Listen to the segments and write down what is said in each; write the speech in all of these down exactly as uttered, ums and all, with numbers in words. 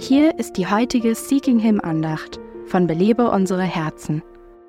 Hier ist die heutige Seeking Him Andacht von Belebe unsere Herzen.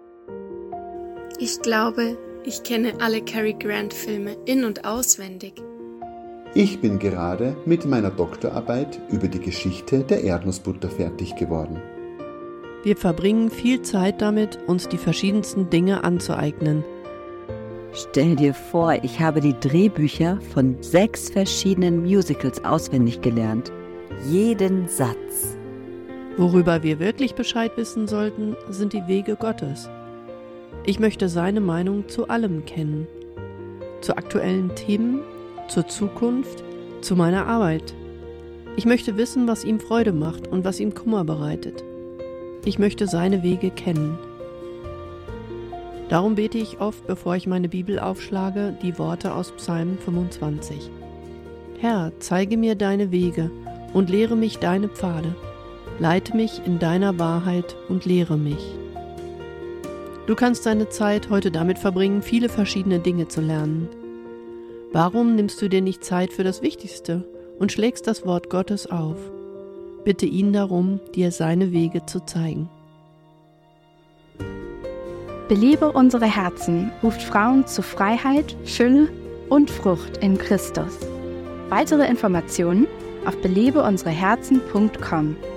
Ich glaube, ich kenne alle Cary Grant Filme in- und auswendig. Ich bin gerade mit meiner Doktorarbeit über die Geschichte der Erdnussbutter fertig geworden. Wir verbringen viel Zeit damit, uns die verschiedensten Dinge anzueignen. Stell dir vor, ich habe die Drehbücher von sechs verschiedenen Musicals auswendig gelernt. Jeden Satz. Worüber wir wirklich Bescheid wissen sollten, sind die Wege Gottes. Ich möchte seine Meinung zu allem kennen. Zu aktuellen Themen, zur Zukunft, zu meiner Arbeit. Ich möchte wissen, was ihm Freude macht und was ihm Kummer bereitet. Ich möchte seine Wege kennen. Darum bete ich oft, bevor ich meine Bibel aufschlage, die Worte aus Psalm fünfundzwanzig. Herr, zeige mir deine Wege und lehre mich deine Pfade. Leite mich in deiner Wahrheit und lehre mich. Du kannst deine Zeit heute damit verbringen, viele verschiedene Dinge zu lernen. Warum nimmst du dir nicht Zeit für das Wichtigste und schlägst das Wort Gottes auf? Bitte ihn darum, dir seine Wege zu zeigen. Belebe unsere Herzen ruft Frauen zu Freiheit, Fülle und Frucht in Christus. Weitere Informationen auf belebe unsere herzen punkt com.